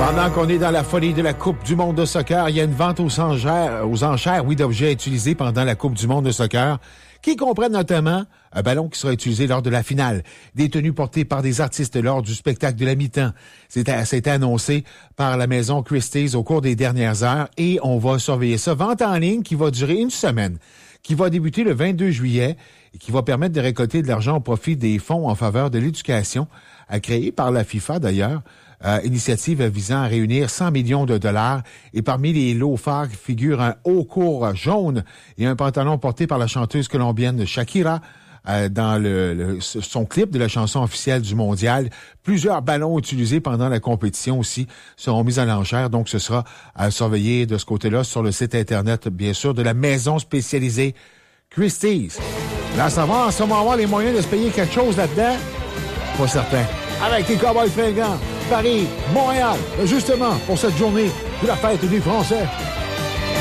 Pendant qu'on est dans la folie de la Coupe du monde de soccer, il y a une vente aux enchères, d'objets utilisés pendant la Coupe du monde de soccer, qui comprennent notamment un ballon qui sera utilisé lors de la finale, des tenues portées par des artistes lors du spectacle de la mi-temps. C'était annoncé par la maison Christie's au cours des dernières heures et on va surveiller ça. Vente en ligne qui va durer une semaine, qui va débuter le 22 juillet et qui va permettre de récolter de l'argent au profit des fonds en faveur de l'éducation, créé par la FIFA d'ailleurs. Initiative visant à réunir 100 millions de dollars. Et parmi les lots phares figure un haut court jaune et un pantalon porté par la chanteuse colombienne Shakira dans son clip de la chanson officielle du mondial. Plusieurs ballons utilisés pendant la compétition aussi seront mis à l'enchère. Donc, ce sera à surveiller de ce côté-là sur le site Internet, bien sûr, de la maison spécialisée Christie's. Là, ça va, on va avoir les moyens de se payer quelque chose là-dedans? Pas certain. Avec les Cowboys fringants, Paris, Montréal, justement, pour cette journée de la fête des Français.